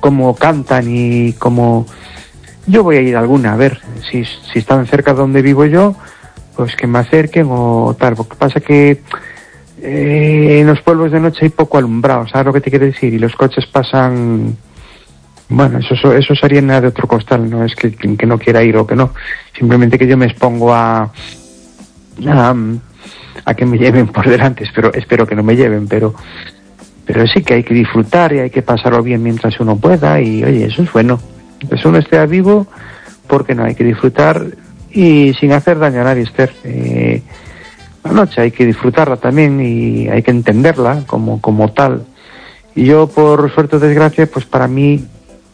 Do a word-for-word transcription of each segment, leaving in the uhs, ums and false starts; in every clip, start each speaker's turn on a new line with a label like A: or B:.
A: cómo cantan y cómo... Yo voy a ir a alguna, a ver, si, si están cerca de donde vivo yo, pues que me acerquen o tal. Porque pasa que eh, en los pueblos de noche hay poco alumbrado, ¿sabes lo que te quiero decir? Y los coches pasan... Bueno, eso, eso sería nada de otro costal, no es que, que no quiera ir o que no. Simplemente que yo me expongo a... a, a que me lleven por delante. Espero, espero que no me lleven, pero... Pero sí que hay que disfrutar y hay que pasarlo bien mientras uno pueda y, oye, eso es bueno. Mientras uno esté vivo, porque no, hay que disfrutar y sin hacer daño a nadie, Esther. Eh, la noche hay que disfrutarla también y hay que entenderla como, como tal. Y yo, por suerte o desgracia, pues para mí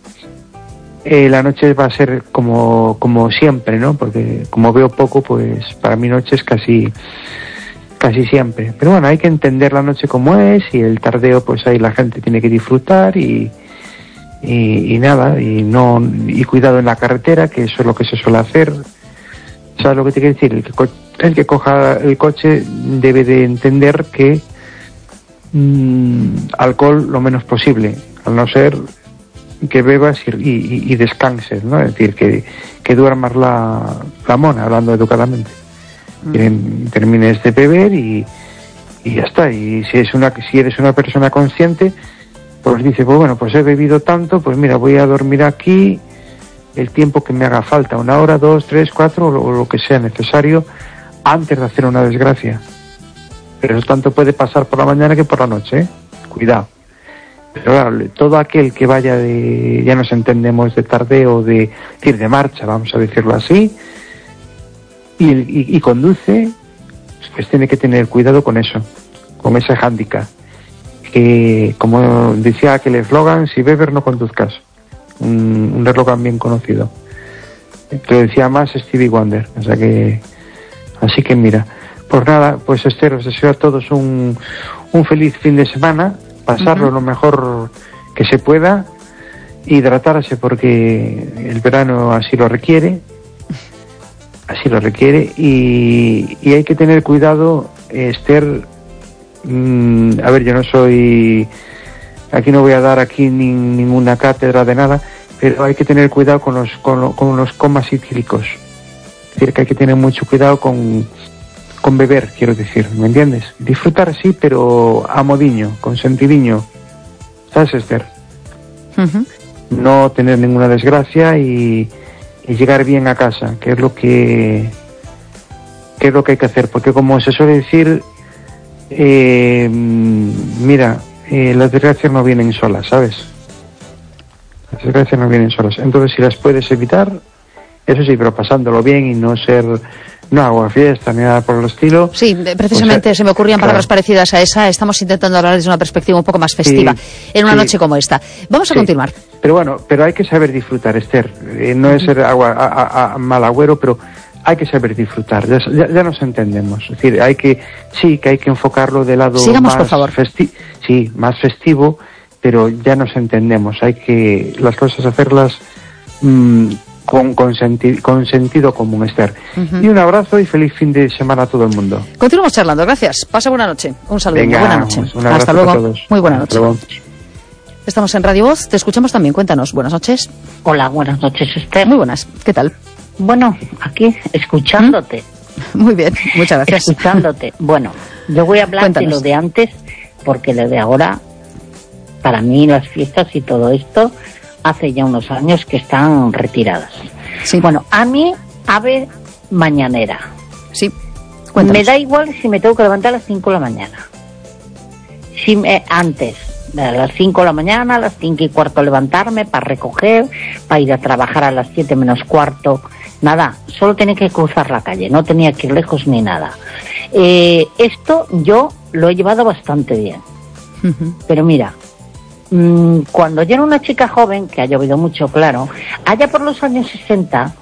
A: eh, la noche va a ser como, como siempre, ¿no? Porque como veo poco, pues para mí noche es casi... casi siempre, pero bueno, hay que entender la noche como es y el tardeo, pues ahí la gente tiene que disfrutar y, y, y nada, y no y cuidado en la carretera, que eso es lo que se suele hacer. ¿Sabes lo que te quiero decir? El que, co- el que coja el coche debe de entender que mmm, alcohol lo menos posible, al no ser que bebas y, y, y descanses, ¿no? Es decir, que, que duermas la, la mona, hablando educadamente. Que termines de beber y, y ya está. Y si es una si eres una persona consciente, pues dice, pues bueno, pues he bebido tanto, pues mira, voy a dormir aquí el tiempo que me haga falta, una hora, dos, tres, cuatro, o lo, o lo que sea necesario antes de hacer una desgracia. Pero eso tanto puede pasar por la mañana que por la noche, ¿eh? Cuidado. Pero claro, todo aquel que vaya de, ya nos entendemos, de tardeo, de ir de marcha, vamos a decirlo así, Y, y, y conduce, pues tiene que tener cuidado con eso, con ese hándicap. Que, como decía aquel eslogan, si bebes no conduzcas. Un, un eslogan bien conocido. Que lo decía más Stevie Wonder. O sea que, así que mira. Pues nada, pues Esther, os deseo a todos un, un feliz fin de semana, pasarlo uh-huh. lo mejor que se pueda, hidratarse porque el verano así lo requiere. Así lo requiere y, y hay que tener cuidado, Esther. Mmm, a ver, yo no soy, aquí no voy a dar aquí ni, ninguna cátedra de nada, pero hay que tener cuidado con los con, con los comas etílicos. Es decir, que hay que tener mucho cuidado con, con beber, quiero decir, ¿me entiendes? Disfrutar sí, pero a modiño, con sentidiño. ¿Sabes, Esther? Uh-huh. No tener ninguna desgracia y y llegar bien a casa, que es lo que que es lo que hay que hacer, porque como se suele decir, eh, mira, eh, las desgracias no vienen solas, ¿sabes? Las desgracias no vienen solas, entonces si las puedes evitar, eso sí, pero pasándolo bien y no ser, no hago fiesta ni nada por el estilo.
B: Sí, precisamente pues, se me ocurrían palabras claro. parecidas a esa. Estamos intentando hablar desde una perspectiva un poco más festiva, sí, en una sí. noche como esta. Vamos a sí. continuar.
A: Pero bueno, pero hay que saber disfrutar, Esther. Eh, no es ser agua, a, a, a mal agüero, pero hay que saber disfrutar. Ya, ya, ya nos entendemos. Es decir, hay que, sí, que hay que enfocarlo de lado
B: Sigamos,
A: más
B: por favor.
A: Festi- sí, más festivo, pero ya nos entendemos. Hay que las cosas hacerlas mmm, con, con, senti- con sentido común, Esther. Uh-huh. Y un abrazo y feliz fin de semana a todo el mundo.
B: Continuamos charlando, gracias. Pasa buena noche. Un saludo.
A: Venga,
B: buena noche.
A: Un abrazo
B: Hasta luego.
A: A todos.
B: Muy buena
A: Hasta
B: noche.
A: luego.
B: Estamos en Radio Voz, te escuchamos también, cuéntanos. Buenas noches.
C: Hola, buenas noches, Esther.
B: Muy buenas, ¿qué tal?
C: Bueno, aquí, escuchándote.
B: ¿Mm? Muy bien, muchas gracias.
C: Escuchándote. Bueno, yo voy a hablar cuéntanos. de lo de antes, porque lo de ahora, para mí las fiestas y todo esto, hace ya unos años que están retiradas.
B: Sí.
C: Bueno, a mí, ave mañanera.
B: Sí,
C: cuéntanos. Me da igual si me tengo que levantar a las cinco de la mañana. Si me, antes... a las cinco de la mañana, a las cinco y cuarto levantarme para recoger, para ir a trabajar a las siete menos cuarto, nada, solo tenía que cruzar la calle, no tenía que ir lejos ni nada. Eh, esto yo lo he llevado bastante bien, uh-huh. pero mira, mmm, cuando yo era una chica joven, que ha llovido mucho, claro, allá por los años sesenta,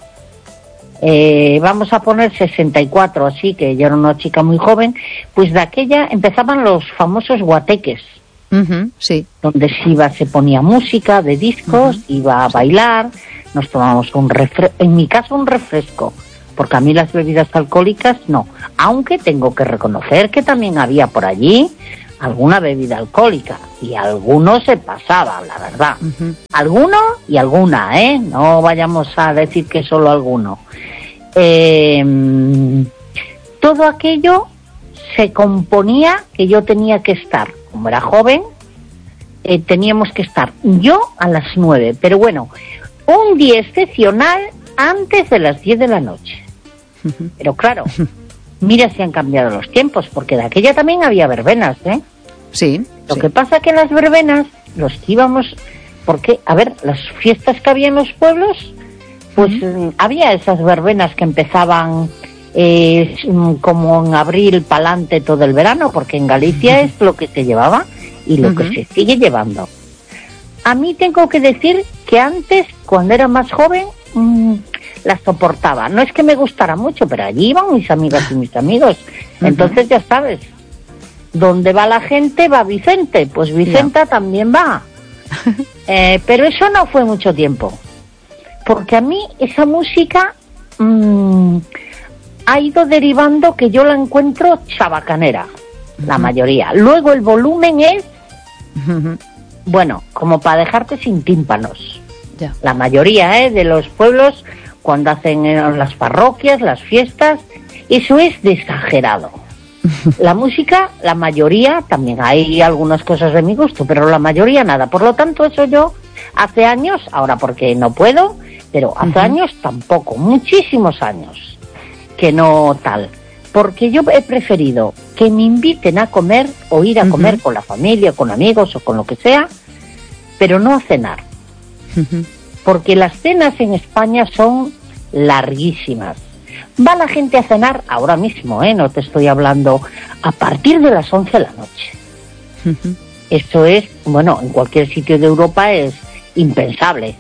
C: eh, vamos a poner sesenta y cuatro, así que yo era una chica muy joven, pues de aquella empezaban los famosos guateques.
B: Uh-huh, sí.
C: Donde se iba, se ponía música de discos, uh-huh. iba a bailar, nos tomábamos un refresco, en mi caso un refresco, porque a mí las bebidas alcohólicas no, aunque tengo que reconocer que también había por allí alguna bebida alcohólica y alguno se pasaba, la verdad.
B: Uh-huh.
C: Alguno y alguna, ¿eh? No vayamos a decir que solo alguno. Eh, todo aquello se componía que yo tenía que estar, como era joven, eh, teníamos que estar yo a las nueve, pero bueno, un día excepcional antes de las diez de la noche. Uh-huh. Pero claro, mira si han cambiado los tiempos, porque de aquella también había verbenas, ¿eh?
B: Sí.
C: Lo
B: sí.
C: que pasa que en las verbenas, los que íbamos, porque, a ver, las fiestas que había en los pueblos, pues uh-huh. había esas verbenas que empezaban eh, como en abril pa'lante todo el verano, porque en Galicia uh-huh. es lo que se llevaba y lo uh-huh. que se sigue llevando. A mí tengo que decir que antes, cuando era más joven, mmm, las soportaba. No es que me gustara mucho, pero allí iban mis amigas y mis amigos. Entonces uh-huh. ya sabes, donde va la gente va Vicente, pues Vicenta yeah. también va. eh, pero eso no fue mucho tiempo, porque a mí esa música mmm, ha ido derivando que yo la encuentro chabacanera, uh-huh. la mayoría. Luego el volumen es, uh-huh. bueno, como para dejarte sin tímpanos. Yeah. La mayoría ¿eh? de los pueblos, cuando hacen en las parroquias, las fiestas, eso es de exagerado. La música, la mayoría, también hay algunas cosas de mi gusto, pero la mayoría nada. Por lo tanto, eso yo hace años, ahora porque no puedo, pero hace uh-huh. años tampoco, muchísimos años, que no tal. Porque yo he preferido que me inviten a comer o ir a uh-huh. comer con la familia, con amigos o con lo que sea, pero no a cenar. Uh-huh. Porque las cenas en España son larguísimas. Va la gente a cenar ahora mismo, ¿eh? No te estoy hablando a partir de las once de la noche. Uh-huh. Esto es, bueno, en cualquier sitio de Europa es impensable.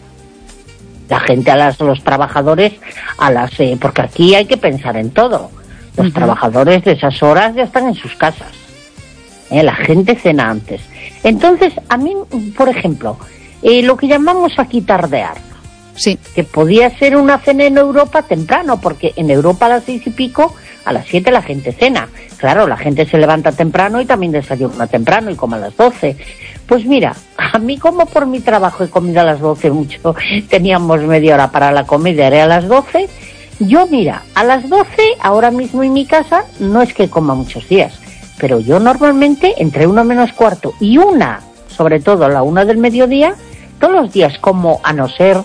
C: La gente, a las, los trabajadores, a las, eh, porque aquí hay que pensar en todo. Los uh-huh. trabajadores de esas horas ya están en sus casas. ¿Eh? La gente cena antes. Entonces, a mí, por ejemplo, eh, lo que llamamos aquí tardear.
B: Sí.
C: Que podía ser una cena en Europa temprano, porque en Europa a las seis y pico, a las siete la gente cena. Claro, la gente se levanta temprano y también desayuna temprano y come a las doce. Pues mira, a mí como por mi trabajo he comido a las doce mucho, teníamos media hora para la comida, era a las doce. Yo mira, a las doce ahora mismo en mi casa no es que coma muchos días, pero yo normalmente entre una menos cuarto y una, sobre todo a la una del mediodía, todos los días como, a no ser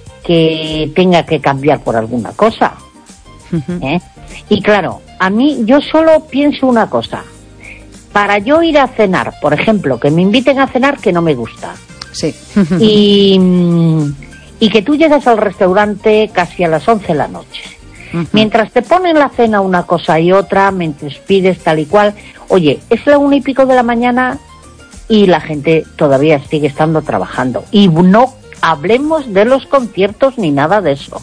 C: que tenga que cambiar por alguna cosa. Uh-huh. ¿Eh? Y claro, a mí yo solo pienso una cosa. Para yo ir a cenar, por ejemplo, que me inviten a cenar, que no me gusta.
B: Sí.
C: y, y que tú llegas al restaurante casi a las once de la noche. Uh-huh. Mientras te ponen la cena una cosa y otra, mientras pides tal y cual, oye, es la una y pico de la mañana y la gente todavía sigue estando trabajando. Y no hablemos de los conciertos ni nada de eso.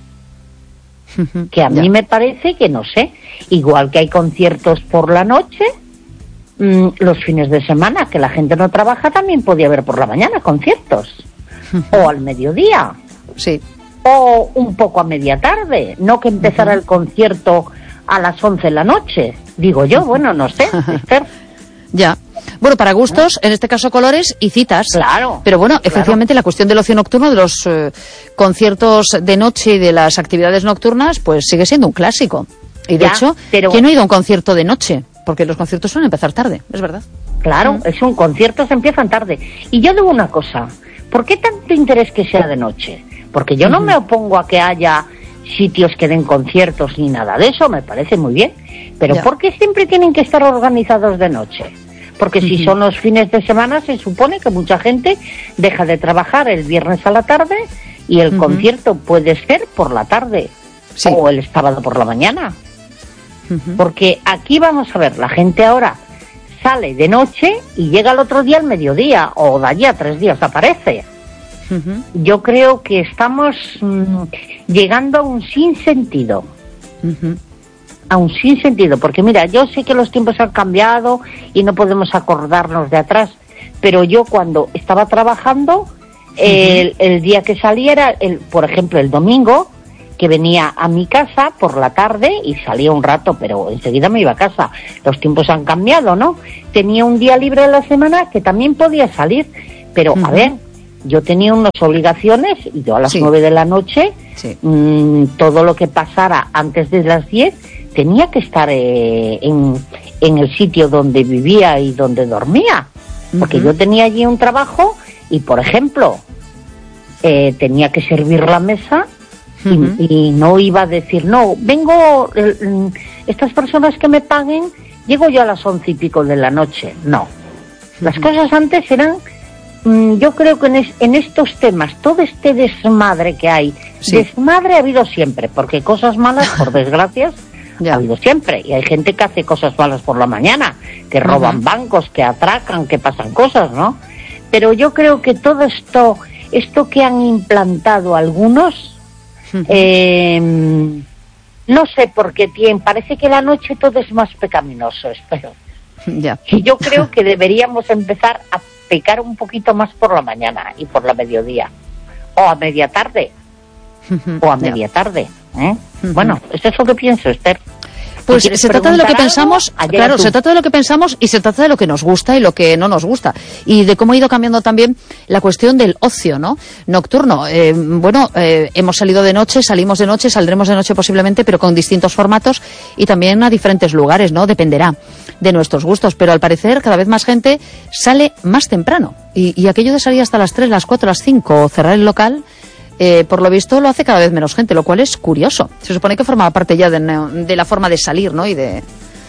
C: Que a mí me parece que, no sé, igual que hay conciertos por la noche, mmm, los fines de semana, que la gente no trabaja, también podía haber por la mañana conciertos. O al mediodía.
B: Sí.
C: O un poco a media tarde. No que empezara uh-huh. el concierto a las once de la noche. Digo yo, bueno, no sé, Esther.
B: Ya. Bueno, para gustos, en este caso colores y citas.
C: Claro.
B: Pero bueno,
C: claro.
B: efectivamente la cuestión del ocio nocturno, de los eh, conciertos de noche y de las actividades nocturnas, pues sigue siendo un clásico. Y de ya, hecho, pero... ¿quién no ha ido a un concierto de noche? Porque los conciertos suelen empezar tarde, es verdad.
C: Claro, mm. es un concierto, se empiezan tarde. Y yo digo una cosa, ¿por qué tanto interés que sea de noche? Porque yo mm. no me opongo a que haya sitios que den conciertos ni nada de eso, me parece muy bien. Pero ya. ¿por qué siempre tienen que estar organizados de noche? Porque uh-huh. si son los fines de semana, se supone que mucha gente deja de trabajar el viernes a la tarde y el uh-huh. concierto puede ser por la tarde sí. o el sábado por la mañana. Uh-huh. Porque aquí vamos a ver, la gente ahora sale de noche y llega el otro día al mediodía o de allí a tres días aparece. Uh-huh. Yo creo que estamos mmm, llegando a un sinsentido. Uh-huh. A un sinsentido, porque mira, yo sé que los tiempos han cambiado y no podemos acordarnos de atrás, pero yo cuando estaba trabajando, uh-huh. el, el día que saliera, el, por ejemplo, el domingo, que venía a mi casa por la tarde y salía un rato, pero enseguida me iba a casa. Los tiempos han cambiado, ¿no? Tenía un día libre a la semana que también podía salir, pero uh-huh. a ver, yo tenía unas obligaciones y yo a las sí. nueve de la noche, sí. mmm, todo lo que pasara antes de las diez, tenía que estar eh, en, en el sitio donde vivía y donde dormía, porque uh-huh. yo tenía allí un trabajo y, por ejemplo, eh, tenía que servir la mesa uh-huh. y, y no iba a decir, no, vengo, eh, estas personas que me paguen, llego yo a las once y pico de la noche. No, uh-huh. las cosas antes eran... Yo creo que en, es, en estos temas, todo este desmadre que hay, sí. desmadre ha habido siempre, porque cosas malas, por desgracia, ha habido siempre. Y hay gente que hace cosas malas por la mañana, que roban uh-huh. bancos, que atracan, que pasan cosas, ¿no? Pero yo creo que todo esto, esto que han implantado algunos, uh-huh. eh, no sé por qué tienen, parece que la noche todo es más pecaminoso, espero.
B: Ya.
C: Y yo creo que deberíamos empezar a pecar un poquito más por la mañana y por la mediodía, o a media tarde, o a media tarde, ¿eh? Bueno, eso es lo que pienso, Esther.
B: Pues se trata de lo que pensamos, claro, se trata de lo que pensamos y se trata de lo que nos gusta y lo que no nos gusta. Y de cómo ha ido cambiando también la cuestión del ocio, ¿no? Nocturno. Eh, bueno, eh, hemos salido de noche, salimos de noche, saldremos de noche posiblemente, pero con distintos formatos y también a diferentes lugares, ¿no? Dependerá de nuestros gustos. Pero al parecer cada vez más gente sale más temprano. Y, y aquello de salir hasta las tres, las cuatro, las cinco o cerrar el local... Eh, por lo visto lo hace cada vez menos gente, lo cual es curioso. Se supone que formaba parte ya de, de la forma de salir, ¿no? Y de,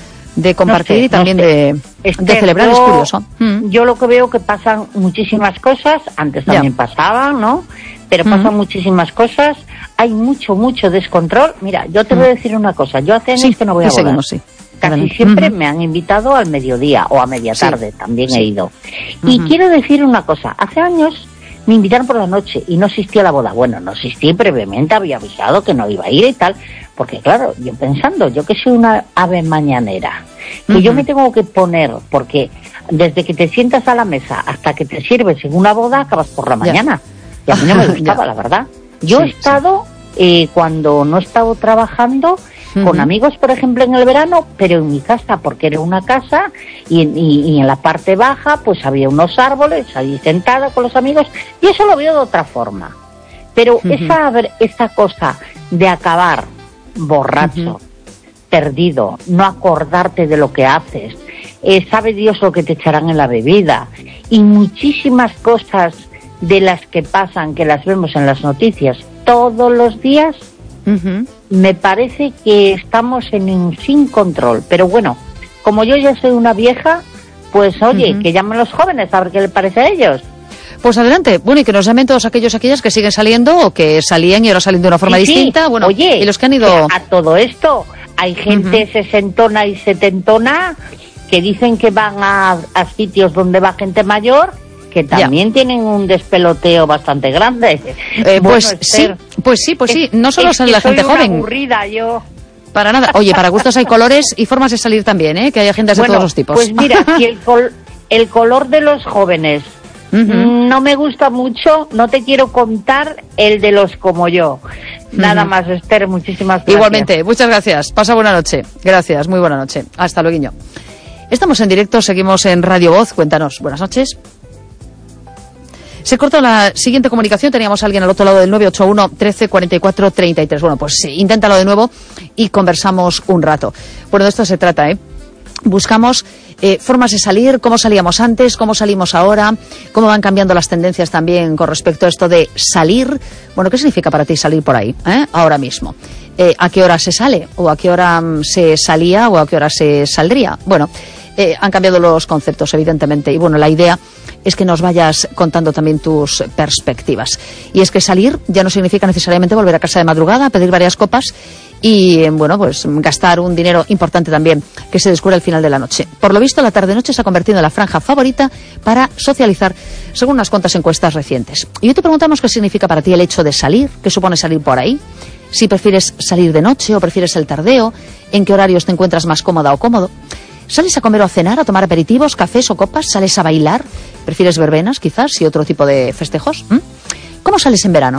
B: de compartir no sé, y también no sé. de, Esther, de celebrar, yo, es curioso. Mm.
C: Yo lo que veo que pasan muchísimas cosas, antes también ya. pasaban, ¿no? Pero pasan mm. muchísimas cosas, hay mucho, mucho descontrol. Mira, yo te mm. voy a decir una cosa, yo hace años sí, que no voy a volar. Seguimos, sí. Casi Adelante. siempre mm-hmm. me han invitado al mediodía o a media tarde, sí. también sí. he ido. Y mm-hmm. quiero decir una cosa, hace años... me invitaron por la noche y no asistí a la boda. Bueno, no asistí, previamente había avisado que no iba a ir y tal, porque claro, yo pensando, yo que soy una ave mañanera, que uh-huh. yo me tengo que poner, porque desde que te sientas a la mesa hasta que te sirves en una boda, acabas por la mañana. Ya. Y a mí no me gustaba, la verdad. Yo sí, he estado, sí. eh, cuando no he estado trabajando, Uh-huh. con amigos, por ejemplo, en el verano, pero en mi casa, porque era una casa, y, y, y en la parte baja, pues había unos árboles, allí sentada con los amigos, y eso lo veo de otra forma. Pero uh-huh. esa, esa cosa de acabar borracho, uh-huh. perdido, no acordarte de lo que haces, eh, sabe Dios lo que te echarán en la bebida, y muchísimas cosas de las que pasan, que las vemos en las noticias todos los días, Uh-huh. me parece que estamos en un sin control. Pero bueno, como yo ya soy una vieja, pues oye, uh-huh. que llamen los jóvenes a ver qué les parece a ellos.
B: Pues adelante, bueno, y que nos llamen todos aquellos aquellas que siguen saliendo o que salían y ahora salen de una forma sí, distinta. Sí. Bueno,
C: oye,
B: y los que han ido
C: a todo esto, hay gente uh-huh. sesentona y setentona que dicen que van a, a sitios donde va gente mayor, que también ya. tienen un despeloteo bastante grande.
B: Eh, bueno, pues Esther, sí, pues sí, pues sí, no solo sale la gente
C: soy
B: joven.
C: Una aburrida yo.
B: Para nada. Oye, para gustos hay colores y formas de salir también, ¿eh? Que hay agendas bueno, de todos los tipos.
C: Pues mira, si el, col- el color de los jóvenes uh-huh. no me gusta mucho, no te quiero contar el de los como yo. Nada uh-huh. más, Esther, muchísimas gracias.
B: Igualmente, muchas gracias. Pasa buena noche. Gracias, muy buena noche. Hasta luego. Estamos en directo, seguimos en Radio Voz. Cuéntanos. Buenas noches. Se cortó la siguiente comunicación, teníamos a alguien al otro lado del nueve ocho uno, trece, cuarenta y cuatro, treinta y tres. Bueno, pues sí, inténtalo de nuevo y conversamos un rato. Bueno, de esto se trata, ¿eh? Buscamos eh, formas de salir, cómo salíamos antes, cómo salimos ahora, cómo van cambiando las tendencias también con respecto a esto de salir. Bueno, ¿qué significa para ti salir por ahí, eh? ahora mismo? Eh, ¿A qué hora se sale? ¿O a qué hora se salía? ¿O a qué hora se saldría? Bueno, eh, han cambiado los conceptos, evidentemente. Y bueno, la idea es que nos vayas contando también tus perspectivas. Y es que salir ya no significa necesariamente volver a casa de madrugada, pedir varias copas y, bueno, pues gastar un dinero importante también que se descubre al final de la noche. Por lo visto, la tarde-noche se ha convertido en la franja favorita para socializar, según unas cuantas encuestas recientes. Y hoy te preguntamos qué significa para ti el hecho de salir, qué supone salir por ahí, si prefieres salir de noche o prefieres el tardeo, en qué horarios te encuentras más cómoda o cómodo. ¿Sales a comer o a cenar, a tomar aperitivos, cafés o copas? ¿Sales a bailar? ¿Prefieres verbenas, quizás, y otro tipo de festejos? ¿Mm? ¿Cómo sales en verano?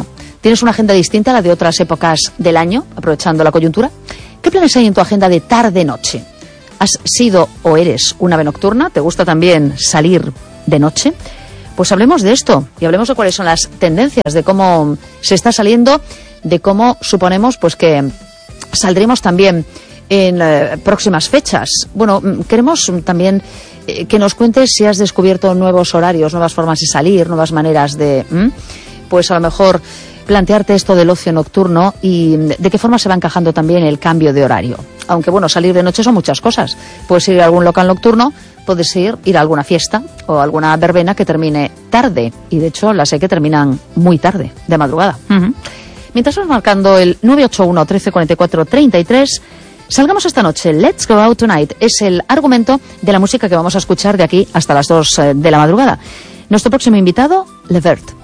B: ¿Tienes una agenda distinta a la de otras épocas del año, aprovechando la coyuntura? ¿Qué planes hay en tu agenda de tarde-noche? ¿Has sido o eres una ave nocturna? ¿Te gusta también salir de noche? Pues hablemos de esto y hablemos de cuáles son las tendencias, de cómo se está saliendo, de cómo suponemos pues que saldremos también en eh, próximas fechas. Bueno, queremos también eh, que nos cuentes si has descubierto nuevos horarios, nuevas formas de salir, nuevas maneras de, ¿m? pues a lo mejor plantearte esto del ocio nocturno y de qué forma se va encajando también el cambio de horario. Aunque bueno, salir de noche son muchas cosas. Puedes ir a algún local nocturno, puedes ir, ir a alguna fiesta o a alguna verbena que termine tarde. Y de hecho las sé que terminan muy tarde, de madrugada. Uh-huh. Mientras vas marcando el nueve ocho uno, trece cuarenta y cuatro, treinta y tres, salgamos esta noche. Let's Go Out Tonight es el argumento de la música que vamos a escuchar de aquí hasta las dos de la madrugada. Nuestro próximo invitado, Levert.